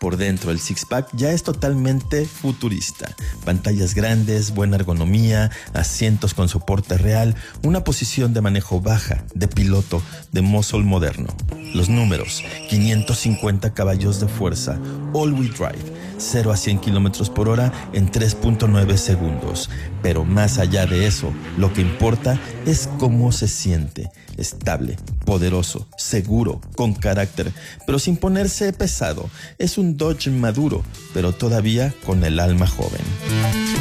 Por dentro, el six-pack ya es totalmente futurista. Pantallas grandes, buena ergonomía, asientos con soporte real, una posición de manejo baja, de piloto, de muscle moderno. Los números: 550 caballos de fuerza, all-wheel drive, 0 a 100 kilómetros por hora en 3.9 segundos. Pero más allá de eso, lo que importa es cómo se siente. Estable, poderoso, seguro, con carácter, pero sin ponerse pesado. Es un Dodge maduro, pero todavía con el alma joven.